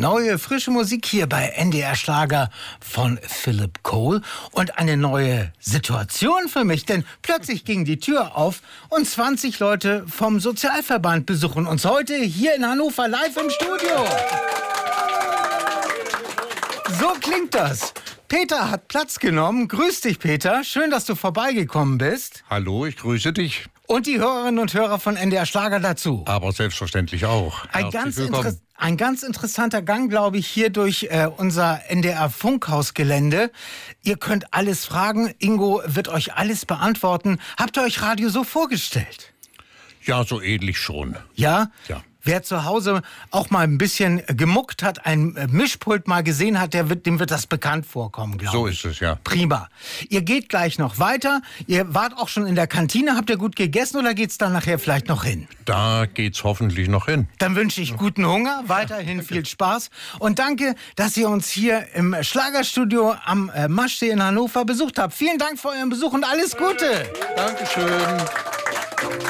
Neue, frische Musik hier bei NDR Schlager von Philip Cole und eine neue Situation für mich, denn plötzlich ging die Tür auf und 20 Leute vom Sozialverband besuchen uns heute hier in Hannover live im Studio. So klingt das. Peter hat Platz genommen. Grüß dich, Peter. Schön, dass du vorbeigekommen bist. Hallo, ich grüße dich. Und die Hörerinnen und Hörer von NDR Schlager dazu. Aber selbstverständlich auch. Ein ganz interessanter Gang, glaube ich, hier durch unser NDR-Funkhausgelände. Ihr könnt alles fragen. Ingo wird euch alles beantworten. Habt ihr euch Radio so vorgestellt? Ja, so ähnlich schon. Ja? Ja. Wer zu Hause auch mal ein bisschen gemuckt hat, ein Mischpult mal gesehen hat, dem wird das bekannt vorkommen, glaube ich. So ist es, ja. Prima. Ihr geht gleich noch weiter. Ihr wart auch schon in der Kantine. Habt ihr gut gegessen oder geht's dann nachher vielleicht noch hin? Da geht's hoffentlich noch hin. Dann wünsche ich guten Hunger, weiterhin viel Spaß und danke, dass ihr uns hier im Schlagerstudio am Maschsee in Hannover besucht habt. Vielen Dank für euren Besuch und alles Gute. Dankeschön.